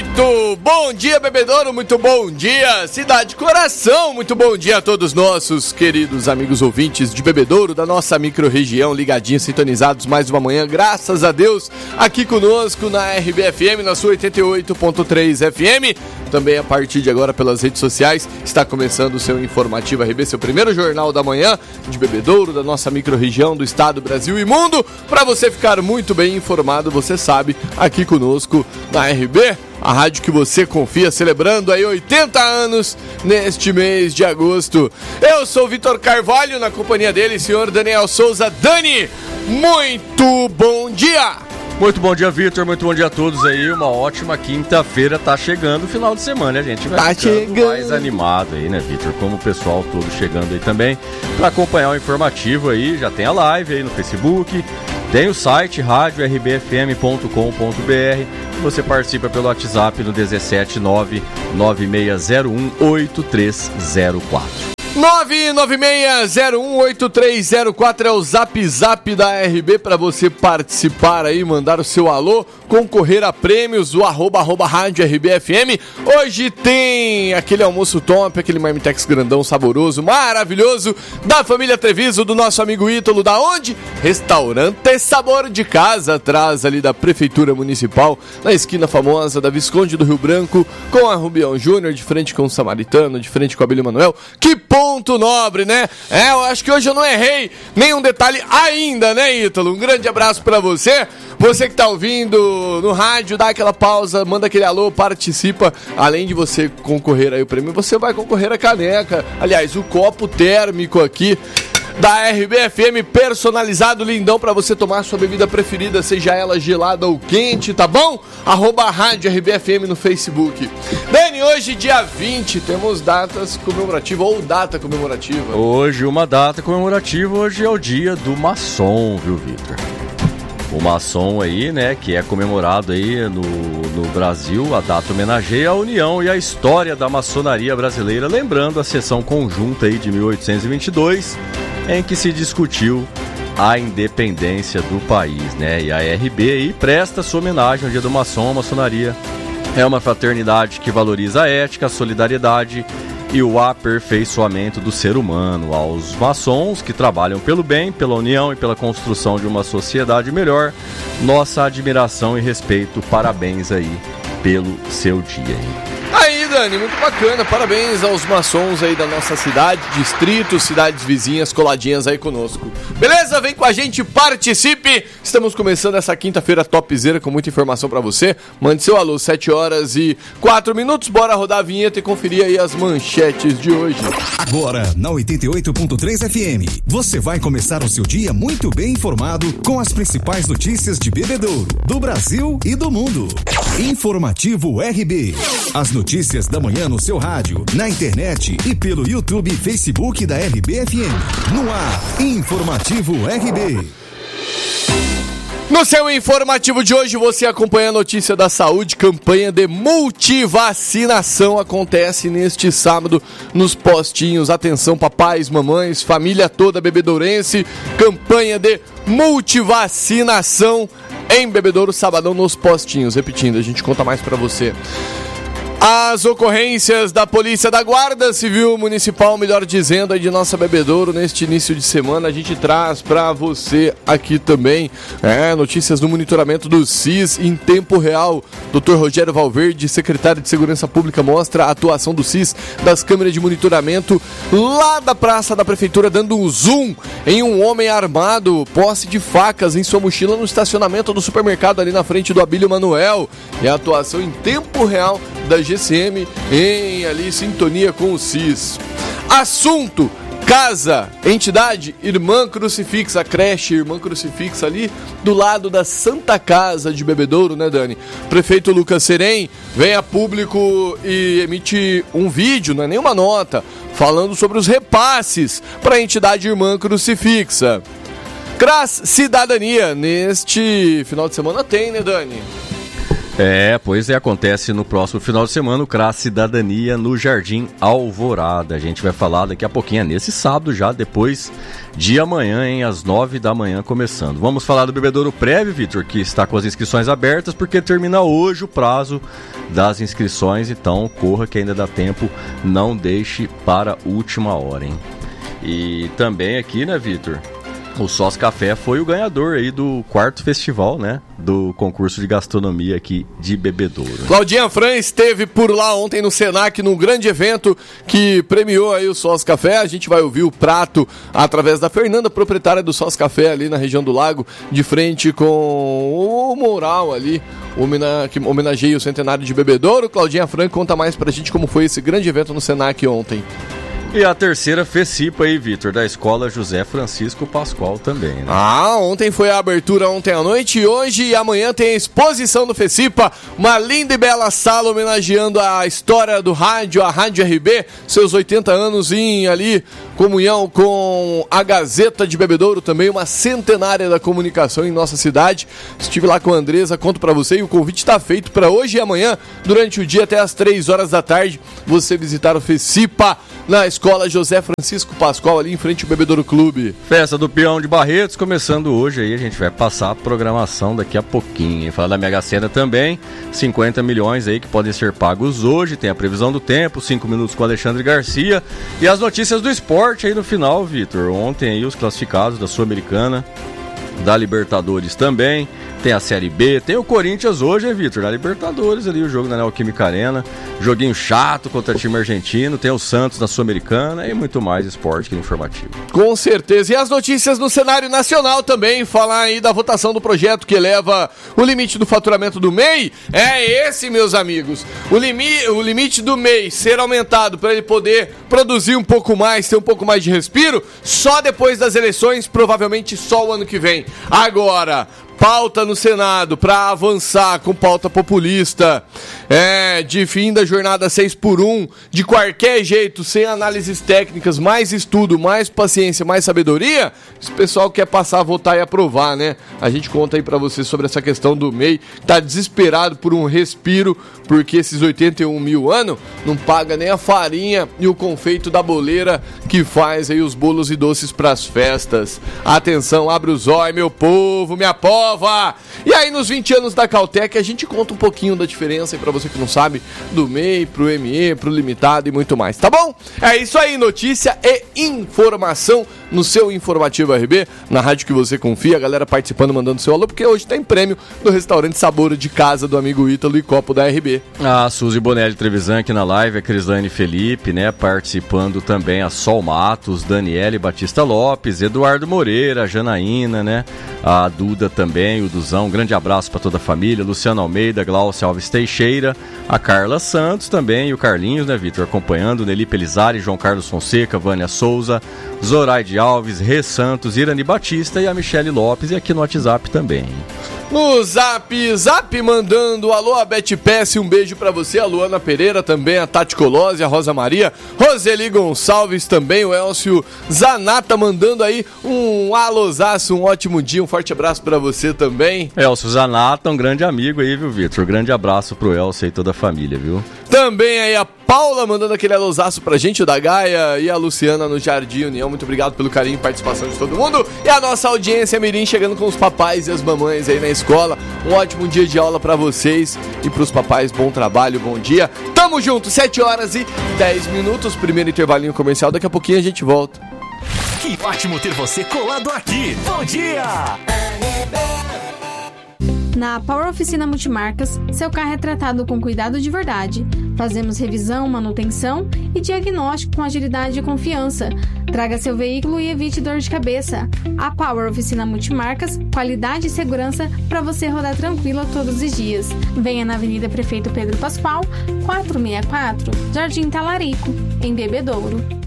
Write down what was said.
Muito bom dia, bebedouro, muito bom dia, cidade coração, muito bom dia a todos nossos queridos amigos ouvintes de Bebedouro, da nossa micro-região, ligadinhos, sintonizados mais uma manhã, graças a Deus, aqui conosco na RBFM, na sua 88.3 FM, também a partir de agora pelas redes sociais, está começando o seu Informativo RB, seu primeiro jornal da manhã de Bebedouro, da nossa micro-região, do estado, Brasil e mundo, para você ficar muito bem informado, você sabe, aqui conosco na RB, a rádio que você confia, celebrando aí 80 anos neste mês de agosto. Eu sou o Vitor Carvalho, na companhia dele, senhor Daniel Souza. Dani, muito bom dia! Muito bom dia, Vitor, muito bom dia a todos aí, uma ótima quinta-feira, tá chegando o final de semana, a gente vai ficando mais animado aí, né, Vitor, como o pessoal todo chegando aí também, para acompanhar o informativo aí, já tem a live aí no Facebook, tem o site radiorBfm.com.br, você participa pelo WhatsApp no 17996018304. 996018304 é o zap da RB para você participar aí, mandar o seu alô, concorrer a prêmios, o arroba rádio RBFM. Hoje tem aquele almoço top, aquele marmitex grandão, saboroso, maravilhoso, da família Treviso, do nosso amigo Ítalo, da onde? Restaurante Sabor de Casa, atrás ali da Prefeitura Municipal, na esquina famosa da Visconde do Rio Branco, com a Rubião Júnior, de frente com o Samaritano, de frente com a Abílio Manuel. Que ponto nobre, né? Eu acho que hoje eu não errei nenhum detalhe ainda, né, Ítalo? Um grande abraço pra você. Você que tá ouvindo no rádio, dá aquela pausa, manda aquele alô, participa. Além de você concorrer aí o prêmio, você vai concorrer a caneca. Aliás, o copo térmico aqui da RBFM, personalizado, lindão, pra você tomar sua bebida preferida, seja ela gelada ou quente, tá bom? Arroba Rádio RBFM no Facebook. Dani, hoje dia 20, temos datas comemorativas ou data comemorativa. Hoje uma data comemorativa, hoje é o dia do maçom, viu, Vitor? O maçom aí, né, que é comemorado aí no Brasil, a data homenageia a união e a história da maçonaria brasileira, lembrando a sessão conjunta aí de 1822, em que se discutiu a independência do país, né? E a RB aí presta sua homenagem ao Dia do Maçom. A maçonaria é uma fraternidade que valoriza a ética, a solidariedade e o aperfeiçoamento do ser humano. Aos maçons que trabalham pelo bem, pela união e pela construção de uma sociedade melhor, nossa admiração e respeito. Parabéns aí pelo seu dia aí, Dani, muito bacana, parabéns aos maçons aí da nossa cidade, distrito, cidades vizinhas coladinhas aí conosco. Beleza? Vem com a gente, participe! Estamos começando essa quinta-feira topzera com muita informação pra você. Mande seu alô, 7h04, bora rodar a vinheta e conferir aí as manchetes de hoje. Agora, na 88.3 FM, você vai começar o seu dia muito bem informado com as principais notícias de Bebedouro, do Brasil e do mundo. Informativo RB. As notícias da manhã no seu rádio, na internet e pelo YouTube e Facebook da RBFM. No ar, Informativo RB. No seu informativo de hoje, você acompanha a notícia da saúde. Campanha de multivacinação acontece neste sábado nos postinhos. Atenção, papais, mamães, família toda bebedourense. Campanha de multivacinação em Bebedouro, sabadão, nos postinhos. Repetindo, a gente conta mais pra você. As ocorrências da Polícia da Guarda Civil Municipal, melhor dizendo, aí de nossa Bebedouro, neste início de semana, a gente traz pra você aqui também notícias do monitoramento do SIS em tempo real. Dr. Rogério Valverde, secretário de Segurança Pública, mostra a atuação do SIS das câmeras de monitoramento lá da praça da Prefeitura, dando um zoom em um homem armado, posse de facas em sua mochila no estacionamento do supermercado ali na frente do Abílio Manuel. É a atuação em tempo real da GCM em ali sintonia com o SIS. Assunto: casa, entidade Irmã Crucifixa, creche Irmã Crucifixa ali do lado da Santa Casa de Bebedouro, né, Dani? Prefeito Lucas Serem vem a público e emite um vídeo, não é nenhuma nota, falando sobre os repasses para a entidade Irmã Crucifixa. CRAS Cidadania, neste final de semana tem, né, Dani? Pois é, acontece no próximo final de semana o CRA Cidadania no Jardim Alvorada. A gente vai falar daqui a pouquinho, nesse sábado já, depois de amanhã, às 9 da manhã começando. Vamos falar do Bebedouro Prévio, Vitor, que está com as inscrições abertas, porque termina hoje o prazo das inscrições, então corra que ainda dá tempo, não deixe para a última hora, hein? E também aqui, né, Vitor? O Sós Café foi o ganhador aí do 4º festival, né? Do concurso de gastronomia aqui de Bebedouro. Claudinha Fran esteve por lá ontem no Senac, num grande evento que premiou aí o Sós Café. A gente vai ouvir o prato através da Fernanda, proprietária do Sós Café ali na região do Lago, de frente com o mural ali, que homenageia o centenário de Bebedouro. Claudinha Fran conta mais pra gente como foi esse grande evento no Senac ontem. E a terceira FECIPA aí, Vitor, da Escola José Francisco Pascoal também, né? Ontem foi a abertura ontem à noite e hoje e amanhã tem a exposição do FECIPA, uma linda e bela sala homenageando a história do rádio, a Rádio RB, seus 80 anos em ali, comunhão com a Gazeta de Bebedouro, também uma centenária da comunicação em nossa cidade. Estive lá com a Andresa, conto pra você, e o convite está feito para hoje e amanhã, durante o dia até às 3 horas da tarde, você visitar o FECIPA na Escola José Francisco Pascoal, ali em frente ao Bebedouro Clube. Festa do Peão de Barretos, começando hoje aí, a gente vai passar a programação daqui a pouquinho. Falar da Mega Sena também, 50 milhões aí que podem ser pagos hoje, tem a previsão do tempo, 5 minutos com o Alexandre Garcia e as notícias do esporte aí no final, Vitor. Ontem aí os classificados da Sul-Americana, da Libertadores também, tem a Série B, tem o Corinthians hoje, Vitor, na Libertadores ali, o jogo da Neoquímica Arena, joguinho chato contra o time argentino, tem o Santos na Sul-Americana e muito mais esporte que informativo. Com certeza, e as notícias no cenário nacional também, falar aí da votação do projeto que eleva o limite do faturamento do MEI, é esse, meus amigos, o limite do MEI ser aumentado para ele poder produzir um pouco mais, ter um pouco mais de respiro, só depois das eleições, provavelmente só o ano que vem. Agora, pauta no Senado para avançar com pauta populista, de fim da jornada 6x1, de qualquer jeito, sem análises técnicas, mais estudo, mais paciência, mais sabedoria, esse pessoal quer passar a votar e aprovar, né? A gente conta aí para você sobre essa questão do MEI, tá desesperado por um respiro, porque esses 81 mil anos não paga nem a farinha e o confeito da boleira que faz aí os bolos e doces pras festas. Atenção, abre os olhos, meu povo, minha pova! E aí nos 20 anos da Cautec a gente conta um pouquinho da diferença aí pra você que não sabe, do MEI pro ME, pro limitado e muito mais, tá bom? É isso aí, notícia e informação no seu Informativo RB, na rádio que você confia, a galera participando, mandando seu alô, porque hoje tem prêmio do restaurante Sabor de Casa do amigo Ítalo e Copo da RB. A Suzy Bonelli Trevisan aqui na live, a Crislane Felipe, né, participando também, a Sol Matos, Daniele Batista Lopes, Eduardo Moreira, a Janaína, né, a Duda também, o Duzão, um grande abraço para toda a família, Luciano Almeida, Glaucia Alves Teixeira, a Carla Santos também, e o Carlinhos, né, Vitor, acompanhando, Nelly Pelizari, João Carlos Fonseca, Vânia Souza, Zoraide Alves, Rê Santos, Irani Batista e a Michele Lopes, e aqui no WhatsApp também. No Zap mandando alô a Beth Pesce, um beijo pra você, a Luana Pereira também, a Tati Colose, a Rosa Maria, Roseli Gonçalves também, o Elcio Zanata mandando aí um alôzaço, um ótimo dia, um forte abraço pra você também. Elcio Zanata, um grande amigo aí, viu, Vitor? Grande abraço pro Elcio e toda a família, viu? Também aí a Paula mandando aquele alôzaço pra gente, o da Gaia, e a Luciana no Jardim União, muito obrigado pelo carinho e participação de todo mundo, e a nossa audiência Mirim chegando com os papais e as mamães aí na escola, um ótimo dia de aula pra vocês e pros papais, bom trabalho, bom dia, tamo junto, 7h10, primeiro intervalinho comercial, daqui a pouquinho a gente volta. Que ótimo ter você colado aqui, bom dia! Na Power Oficina Multimarcas, seu carro é tratado com cuidado de verdade. Fazemos revisão, manutenção e diagnóstico com agilidade e confiança. Traga seu veículo e evite dor de cabeça. A Power Oficina Multimarcas, qualidade e segurança para você rodar tranquilo todos os dias. Venha na Avenida Prefeito Pedro Pascoal, 464, Jardim Talarico, em Bebedouro.